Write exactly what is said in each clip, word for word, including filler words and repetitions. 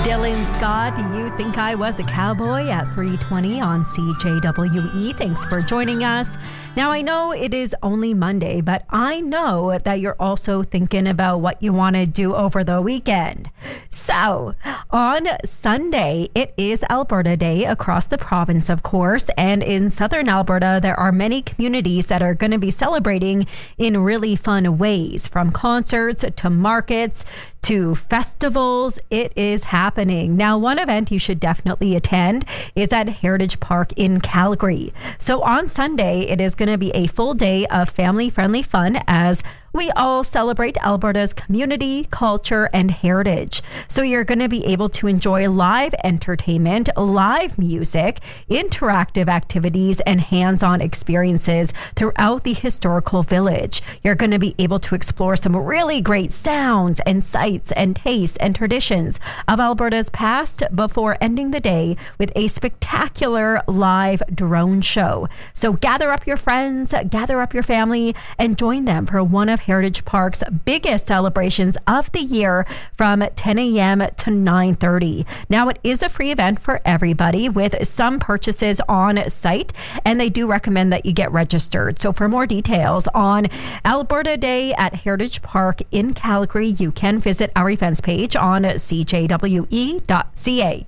Dylan Scott, You Think I Was a Cowboy at three twenty on C J W E. Thanks for joining us. Now, I know it is only Monday, but I know that you're also thinking about what you want to do over the weekend. So, on Sunday, it is Alberta Day across the province, of course, and in southern Alberta, there are many communities that are going to be celebrating in really fun ways, from concerts to markets to festivals. It is happening. Now, one event you should definitely attend is at Heritage Park in Calgary. So on Sunday, it is going to be a full day of family-friendly fun as we all celebrate Alberta's community, culture, and heritage. So you're going to be able to enjoy live entertainment, live music, interactive activities, and hands-on experiences throughout the historical village. You're going to be able to explore some really great sounds and sights and tastes and traditions of Alberta's past before ending the day with a spectacular live drone show. So gather up your friends, gather up your family, and join them for one of Heritage Park's biggest celebrations of the year from ten a.m. to nine thirty. Now, it is a free event for everybody with some purchases on site, and they do recommend that you get registered. So for more details on Alberta Day at Heritage Park in Calgary, you can visit our events page on c j w e dot c a.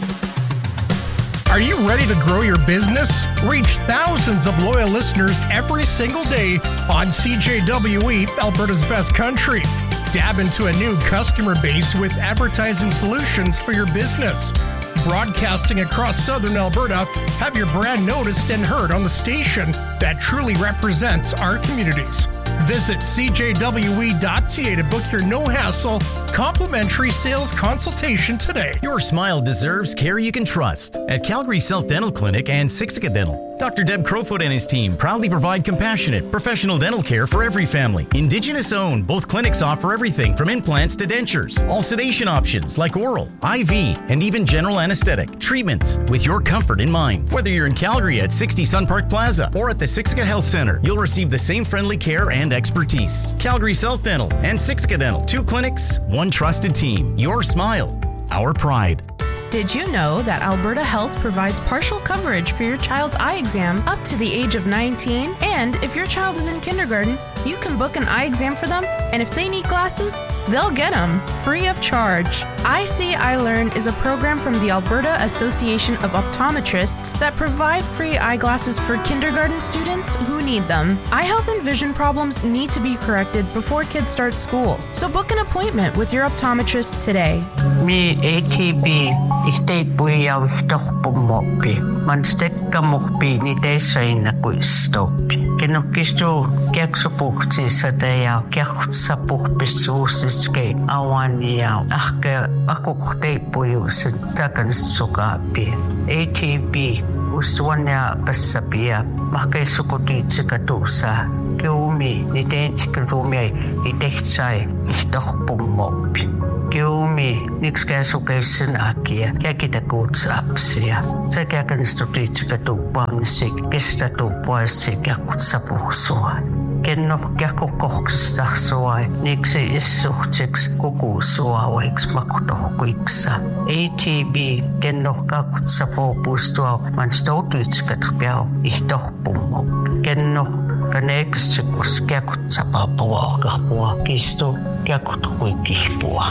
Are you ready to grow your business? Reach thousands of loyal listeners every single day on C J W E, Alberta's best country. Dab into a new customer base with advertising solutions for your business. Broadcasting across southern Alberta, have your brand noticed and heard on the station that truly represents our communities. Visit c j w e dot c a to book your no-hassle, complimentary sales consultation today. Your smile deserves care you can trust. At Calgary South Dental Clinic and Siksika Dental, Doctor Deb Crowfoot and his team proudly provide compassionate, professional dental care for every family. Indigenous owned, both clinics offer everything from implants to dentures. All sedation options like oral, I V, and even general anesthetic treatments with your comfort in mind. Whether you're in Calgary at sixty Sun Park Plaza or at the Siksika Health Center, you'll receive the same friendly care and expertise. Calgary South Dental and Siksika Dental, two clinics, one trusted team. Your smile, our pride. Did you know that Alberta Health provides partial coverage for your child's eye exam up to the age of nineteen? And if your child is in kindergarten, you can book an eye exam for them, and if they need glasses, they'll get them free of charge. I See, I Learn is a program from the Alberta Association of Optometrists that provide free eyeglasses for kindergarten students who need them. Eye health and vision problems need to be corrected before kids start school, so book an appointment with your optometrist today. Me A T B Istei puia wihtohpumoppi. Man stekka muhpi ni teissaina kuistopi. Kenokistu kiaksupuhtissa teja kiakutsapuhpissuusiske awania. Ahke akuktei puiusen takanissukaapi. A T B ustuania passapia. Mahkeissukutiitsikatuusa. Kiumi ni teentsikatuumia i tehtsai wihtohpumoppi. Kiumi nikskäsukeisen akia käkitakuutsapsia. Sekä kanistutiitsika tuuppaamisik kestä tuuppaisik jakutsapuhsua. Kenno käkukohkistahsuai niksi issuhtiks kukuusuauiks makutohkuiksa. A T B kenno kakutsapuopustua man stoutuitsikatpiau ihtohpummo. Kenno kaneeksikus käkutsapapuahkahpua kistu käkuthuikihpua.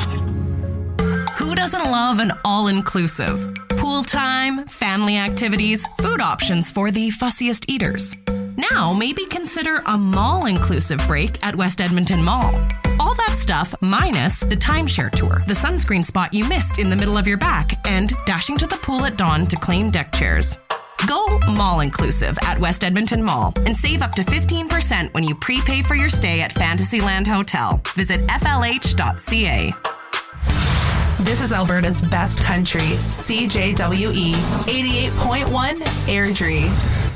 Who doesn't love an all-inclusive? Pool time, family activities, food options for the fussiest eaters. Now, maybe consider a mall-inclusive break at West Edmonton Mall. All that stuff minus the timeshare tour, the sunscreen spot you missed in the middle of your back, and dashing to the pool at dawn to claim deck chairs. Go mall-inclusive at West Edmonton Mall and save up to fifteen percent when you prepay for your stay at Fantasyland Hotel. Visit f l h dot c a. This is Alberta's best country, C J W E eighty-eight point one Airdrie.